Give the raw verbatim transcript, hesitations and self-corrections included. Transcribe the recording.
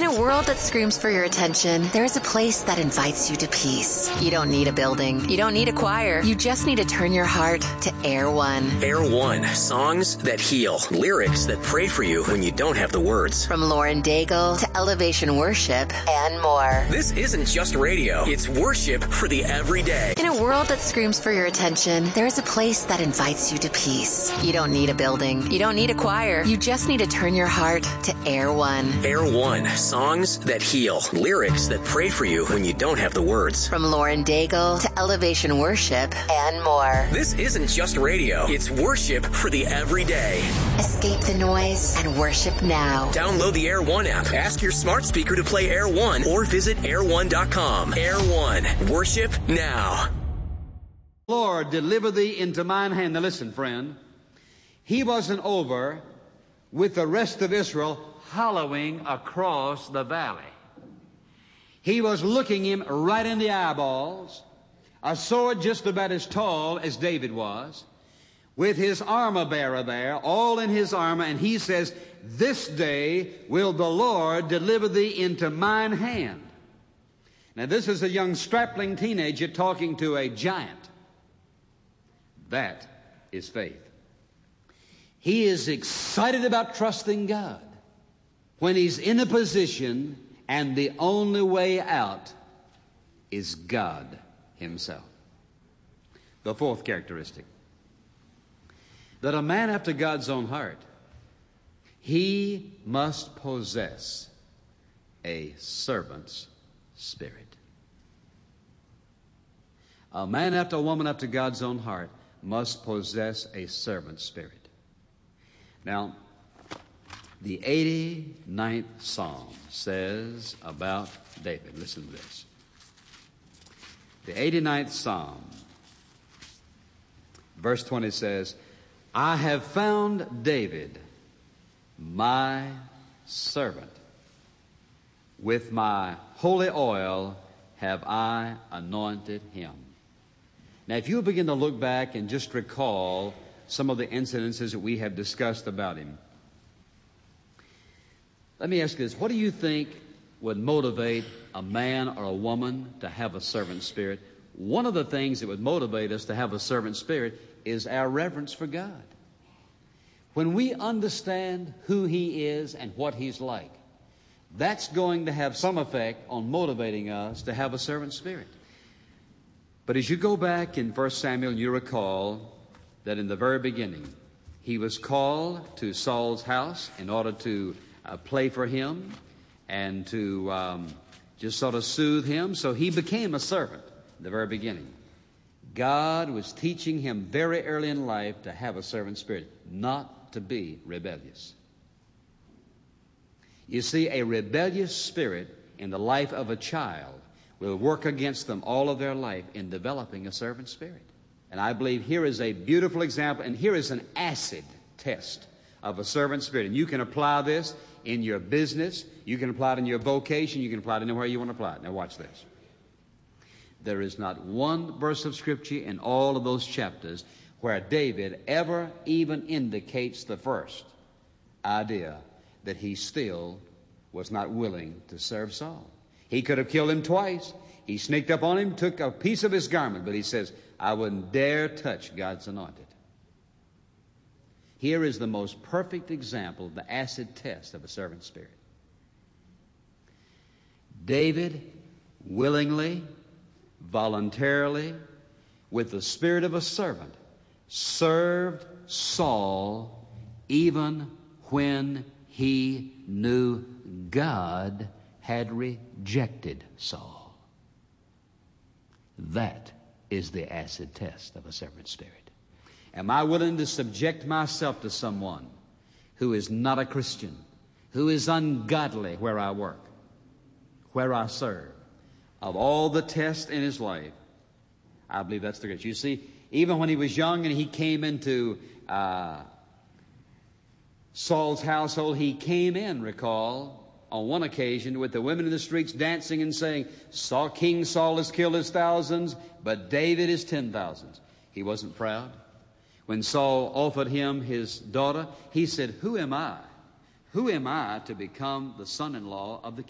a world that screams for your attention, there is a place that invites you to peace. You don't need a building. You don't need a choir. You just need to turn your heart to Air One. Air One, songs that heal, lyrics that pray for you when you don't have the words. From Lauren Daigle to Elevation Worship and more. This isn't just radio. It's worship for the everyday. In a world that screams for your attention, there is a place that invites you to peace. You don't need a building. You don't need a choir. You just need to turn your heart to Air One. Air One, songs that heal, lyrics that pray for you when you don't have the words. From Lauren Daigle to Elevation Worship and more. This isn't just radio. It's worship for the everyday. Escape the noise and worship now. Download the Air One app. Ask your smart speaker to play Air One or visit air one dot com. Air One, worship now. Lord, deliver thee into mine hand. Now listen, friend. He wasn't over with the rest of Israel hollowing across the valley. He was looking him right in the eyeballs, a sword just about as tall as David was, with his armor bearer there, all in his armor, and he says, this day will the Lord deliver thee into mine hand. Now this is a young strapling teenager talking to a giant. That is faith. He is excited about trusting God when he's in a position and the only way out is God himself. The fourth characteristic, that a man after God's own heart, he must possess a servant's spirit. A man after a woman after God's own heart must possess a servant's spirit. Now, the eighty-ninth Psalm says about David, listen to this. The eighty-ninth Psalm, verse twenty says, I have found David, my servant. With my holy oil have I anointed him. Now, if you begin to look back and just recall some of the incidences that we have discussed about him, let me ask you this. What do you think would motivate a man or a woman to have a servant spirit? One of the things that would motivate us to have a servant spirit is our reverence for God. When we understand who he is and what he's like, that's going to have some effect on motivating us to have a servant spirit. But as you go back in First Samuel, you recall that in the very beginning, he was called to Saul's house in order to uh, play for him and to um, just sort of soothe him. So he became a servant in the very beginning. God was teaching him very early in life to have a servant spirit, not to be rebellious. You see, a rebellious spirit in the life of a child will work against them all of their life in developing a servant spirit. And I believe here is a beautiful example, and here is an acid test of a servant spirit. And you can apply this in your business, you can apply it in your vocation, you can apply it anywhere you want to apply it. Now watch this. There is not one verse of Scripture in all of those chapters where David ever even indicates the first idea that he still was not willing to serve Saul. He could have killed him twice. He sneaked up on him, took a piece of his garment, but he says, I wouldn't dare touch God's anointed. Here is the most perfect example of the acid test of a servant spirit. David willingly, voluntarily, with the spirit of a servant, served Saul even when he knew God had rejected Saul. That is the acid test of a servant spirit. Am I willing to subject myself to someone who is not a Christian, who is ungodly where I work, where I serve? Of all the tests in his life, I believe that's the greatest. You see, even when he was young and he came into uh, Saul's household, he came in, recall, on one occasion with the women in the streets dancing and saying, Saul, King Saul has killed his thousands, but David his ten thousands. He wasn't proud. When Saul offered him his daughter, he said, who am I? Who am I to become the son-in-law of the king?